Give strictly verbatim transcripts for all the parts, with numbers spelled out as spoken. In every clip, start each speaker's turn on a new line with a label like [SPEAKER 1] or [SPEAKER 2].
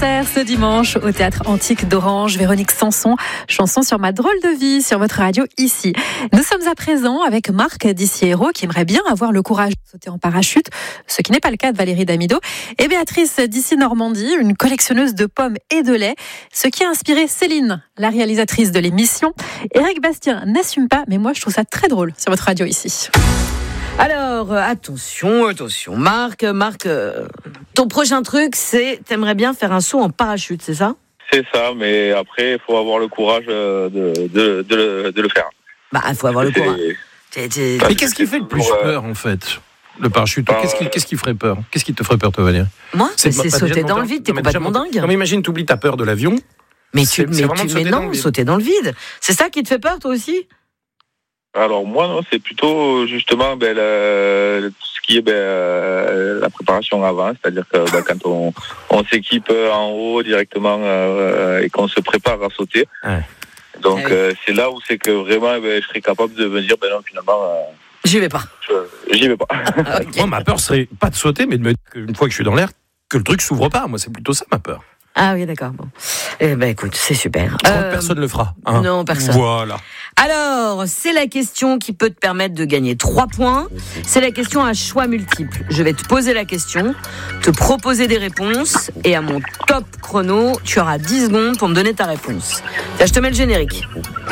[SPEAKER 1] concert ce dimanche au Théâtre Antique d'Orange. Véronique Sanson, chanson sur ma drôle de vie sur votre radio ici. Nous sommes à présent avec Marc d'Ici-Hérault qui aimerait bien avoir le courage de sauter en parachute, ce qui n'est pas le cas de Valérie Damido, et Béatrice d'Ici Normandie, une collectionneuse de pommes et de lait, ce qui a inspiré Céline, la réalisatrice de l'émission. Éric Bastien n'assume pas, mais moi je trouve ça très drôle sur votre radio ici.
[SPEAKER 2] Alors, euh, attention, attention, Marc, Marc, euh, ton prochain truc, c'est, t'aimerais bien faire un saut en parachute, c'est ça ?
[SPEAKER 3] C'est ça, mais après, il faut avoir le courage de, de, de, le, de le faire.
[SPEAKER 2] Bah, il faut avoir le
[SPEAKER 3] C'est-
[SPEAKER 2] courage. T'es- t'es-
[SPEAKER 4] Mais qu'est-ce qui fait le plus
[SPEAKER 3] Pour, euh,
[SPEAKER 4] peur, en fait ? Le parachute,
[SPEAKER 3] bah,
[SPEAKER 4] qu'est-ce qui, qu'est-ce qui ferait peur ? Qu'est-ce qui te ferait peur, toi, Valérie ?
[SPEAKER 2] Moi, c'est,
[SPEAKER 4] pas-
[SPEAKER 2] c'est
[SPEAKER 4] pas
[SPEAKER 2] sauter
[SPEAKER 4] déjà
[SPEAKER 2] dans
[SPEAKER 4] de
[SPEAKER 2] le vide, t'es
[SPEAKER 4] non, mais déjà
[SPEAKER 2] complètement
[SPEAKER 4] de-
[SPEAKER 2] dingue.
[SPEAKER 4] Non, mais imagine, t'oublies ta peur de l'avion.
[SPEAKER 2] Mais
[SPEAKER 4] c'est-
[SPEAKER 2] tu,
[SPEAKER 4] c'est
[SPEAKER 2] mais
[SPEAKER 4] vraiment
[SPEAKER 2] tu,
[SPEAKER 4] de sauter
[SPEAKER 2] mais
[SPEAKER 4] dans
[SPEAKER 2] non,
[SPEAKER 4] le vide.
[SPEAKER 2] sauter dans le vide. C'est ça qui te fait peur, toi aussi ?
[SPEAKER 3] Alors moi, non, c'est plutôt justement ben, le- tout ce qui est ben, euh, la préparation avant, c'est-à-dire que ben, quand on, on s'équipe en haut directement euh, et qu'on se prépare à sauter.
[SPEAKER 4] Ouais.
[SPEAKER 3] Donc
[SPEAKER 2] Ah oui.
[SPEAKER 3] euh, c'est là où c'est que vraiment ben, je serais capable de me dire, ben non, finalement, euh,
[SPEAKER 2] J'y vais pas.
[SPEAKER 3] je- j'y vais pas.
[SPEAKER 2] Ah, ok.
[SPEAKER 4] Moi, ma peur serait pas de sauter, mais de me dire qu'une fois que je suis dans l'air, que le truc s'ouvre pas. Moi, c'est plutôt ça, ma peur.
[SPEAKER 2] Ah oui, d'accord. Bon. Eh ben, écoute, c'est super.
[SPEAKER 4] Je crois que
[SPEAKER 2] Euh,
[SPEAKER 4] personne le fera. hein.
[SPEAKER 2] non, personne.
[SPEAKER 4] Voilà.
[SPEAKER 2] Alors, c'est la question qui peut te permettre de gagner trois points. C'est la question à choix multiple. Je vais te poser la question, te proposer des réponses, et à mon top chrono, tu auras dix secondes pour me donner ta réponse. Là, je te mets le générique.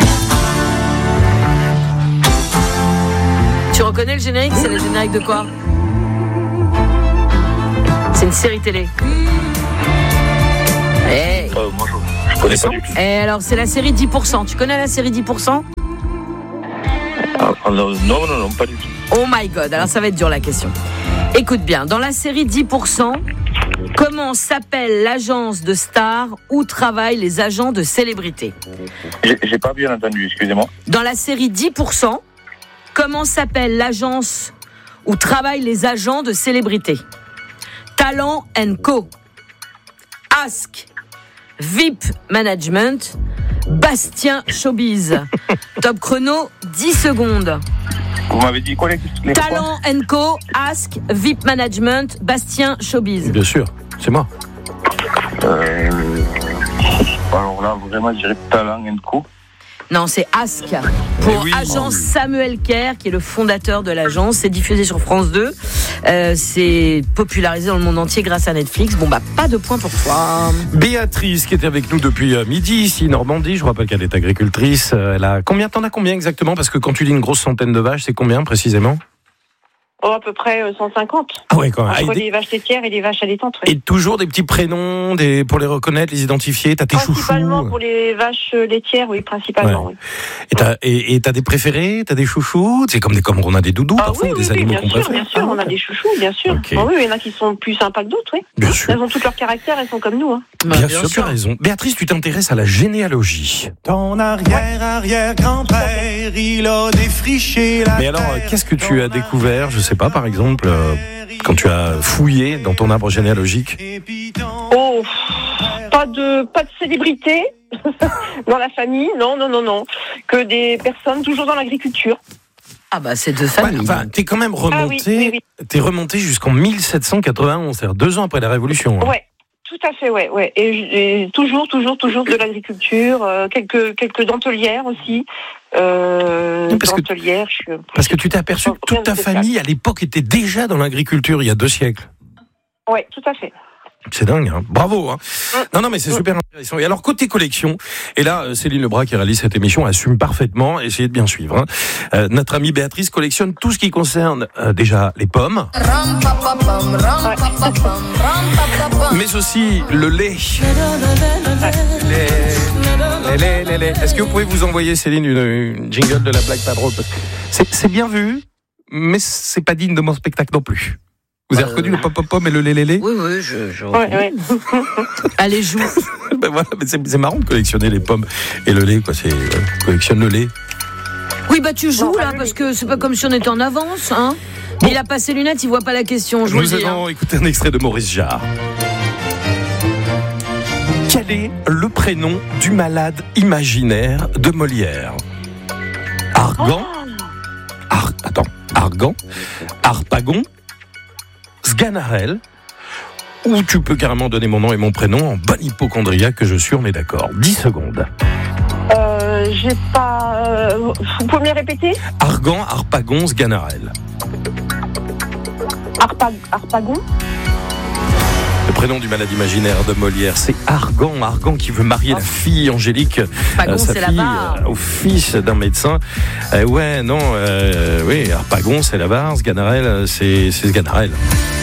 [SPEAKER 2] Tu reconnais le générique ? C'est le générique de quoi ? C'est une série télé. Hey.
[SPEAKER 3] Euh, moi, je, je connais pas du tout.
[SPEAKER 2] Et alors, c'est la série dix pour cent. Tu connais la série dix pour cent ?
[SPEAKER 3] Ah, non, non, non, non, pas du tout.
[SPEAKER 2] Oh my god, alors ça va être dur la question. Écoute bien, dans la série dix pour cent, comment s'appelle l'agence de stars où travaillent les agents de célébrités ?
[SPEAKER 3] J'ai, j'ai pas bien entendu, excusez-moi.
[SPEAKER 2] Dans la série dix pour cent, comment s'appelle l'agence où travaillent les agents de célébrités ? Talent and Co, Ask, V I P Management, Bastien Showbiz. Top chrono, dix secondes.
[SPEAKER 3] Vous m'avez dit quoi les, les
[SPEAKER 2] Talent and Co, Ask, V I P Management, Bastien Showbiz.
[SPEAKER 4] Bien sûr, c'est moi.
[SPEAKER 3] Euh, alors là, vraiment, je dirais Talent and Co.
[SPEAKER 2] Non, c'est Ask pour
[SPEAKER 4] oui.
[SPEAKER 2] Agence Samuel Kerr, qui est le fondateur de l'agence. C'est diffusé sur France deux. Euh, c'est popularisé dans le monde entier grâce à Netflix. Bon, bah, pas de point pour toi.
[SPEAKER 4] Béatrice, qui était avec nous depuis euh, midi, ici, Normandie. Je vous rappelle qu'elle est agricultrice. Euh, Elle a combien, t'en as combien exactement ? Parce que quand tu dis une grosse centaine de vaches, c'est combien précisément ?
[SPEAKER 5] Oh, à peu près euh, cent cinquante.
[SPEAKER 4] Ah ouais, quand même. Ah,
[SPEAKER 5] Entre
[SPEAKER 4] et, des-
[SPEAKER 5] les vaches laitières et les vaches allaitantes. Oui.
[SPEAKER 4] et toujours des petits prénoms des, pour les reconnaître, les identifier. T'as tes chouchous.
[SPEAKER 5] Principalement pour les vaches euh, laitières, oui, principalement.
[SPEAKER 4] Ouais.
[SPEAKER 5] Oui.
[SPEAKER 4] Et t'as, et, et t'as des préférés, t'as des chouchous. C'est comme, des, comme on a des doudous
[SPEAKER 5] Ah
[SPEAKER 4] parfois,
[SPEAKER 5] oui,
[SPEAKER 4] ou
[SPEAKER 5] oui,
[SPEAKER 4] des
[SPEAKER 5] oui,
[SPEAKER 4] animaux
[SPEAKER 5] bien
[SPEAKER 4] qu'on
[SPEAKER 5] sûr,
[SPEAKER 4] préfère.
[SPEAKER 5] bien sûr, on a des chouchous, bien sûr.
[SPEAKER 4] Ok.
[SPEAKER 5] Ah oui, il y en a qui sont plus sympas que d'autres, oui.
[SPEAKER 4] Bien sûr.
[SPEAKER 5] Elles ont tout leur caractère, elles sont comme nous. Hein.
[SPEAKER 2] Bah,
[SPEAKER 4] Bien, sûr, tu as raison. Béatrice, tu t'intéresses à la généalogie.
[SPEAKER 6] Ton arrière-arrière-grand-père, il a défriché la
[SPEAKER 4] Mais alors, euh,
[SPEAKER 6] terre.
[SPEAKER 4] qu'est-ce que tu as découvert, je sais pas, par exemple, euh, quand tu as fouillé dans ton arbre généalogique ?
[SPEAKER 5] Oh, pas de, pas de célébrité dans la famille, non, non, non, non. Que des personnes toujours dans l'agriculture.
[SPEAKER 2] Ah bah, c'est de
[SPEAKER 4] Ouais,
[SPEAKER 2] famille.
[SPEAKER 4] enfin, t'es quand même remonté,
[SPEAKER 5] Ah oui, oui,
[SPEAKER 4] t'es remonté jusqu'en mille sept cent quatre-vingt-onze, c'est-à-dire deux ans après la Révolution. hein.
[SPEAKER 5] Ouais. Tout à fait, ouais, ouais. Et, et toujours, toujours, toujours de l'agriculture, euh, quelques, quelques dentelières aussi. Euh,
[SPEAKER 4] Parce que-
[SPEAKER 5] dentelières, je suis-
[SPEAKER 4] Parce que tu t'es aperçu que
[SPEAKER 5] Rien
[SPEAKER 4] toute
[SPEAKER 5] de
[SPEAKER 4] ta
[SPEAKER 5] spécial.
[SPEAKER 4] famille, à l'époque, était déjà dans l'agriculture, il y a deux siècles.
[SPEAKER 5] Ouais, tout à fait.
[SPEAKER 4] C'est dingue, hein. Bravo. Hein. Non, non, mais c'est super intéressant. Et alors, côté collection, et là, euh, Céline Lebras, qui réalise cette émission, assume parfaitement, essayez de bien suivre. Hein. Euh, notre amie Béatrice collectionne tout ce qui concerne euh, déjà les pommes, mais aussi le lait. Les, les, les, les, les. Est-ce que vous pouvez vous envoyer, Céline, une, une jingle de la Black Patrol ? C'est, c'est bien vu, mais c'est pas digne de mon spectacle non plus. Vous avez
[SPEAKER 2] Euh,
[SPEAKER 4] reconnu le pop-pop-pom et le lé-lé-lé ?
[SPEAKER 2] Oui, oui, je... je...
[SPEAKER 5] Ouais, ouais.
[SPEAKER 2] Allez, joue.
[SPEAKER 4] Ben voilà, mais c'est, c'est marrant de collectionner les pommes et le lait, quoi. C'est, euh, collectionne le lait.
[SPEAKER 2] Oui, bah tu joues
[SPEAKER 5] Non,
[SPEAKER 2] là,
[SPEAKER 5] pas
[SPEAKER 2] parce que c'est pas comme si on était en avance, hein. Il a pas ses lunettes, il voit pas la question, je vous le
[SPEAKER 4] Nous
[SPEAKER 2] dis.
[SPEAKER 4] allons
[SPEAKER 2] hein.
[SPEAKER 4] écouter un extrait de Maurice Jarre. Quel est le prénom du malade imaginaire de Molière ? Argan, Ar- attends, Argan, Harpagon, Sganarelle ou tu peux carrément donner mon nom et mon prénom en bon hypochondriaque que je suis, on est d'accord. dix secondes.
[SPEAKER 5] Euh, j'ai pas... euh, vous pouvez me les répéter?
[SPEAKER 4] Argan, Harpagonce, Ganarelle.
[SPEAKER 5] Arpa, Harpagon.
[SPEAKER 4] Le prénom du malade imaginaire de Molière, c'est Argan. Argan qui veut marier
[SPEAKER 2] Oh.
[SPEAKER 4] la fille Angélique,
[SPEAKER 2] Harpagon,
[SPEAKER 4] euh, sa
[SPEAKER 2] c'est
[SPEAKER 4] fille,
[SPEAKER 2] là-bas.
[SPEAKER 4] euh, au fils d'un médecin. Euh, ouais, non, euh, oui, Harpagon, c'est la Barse, Ganarelle, c'est, c'est Ganarelle.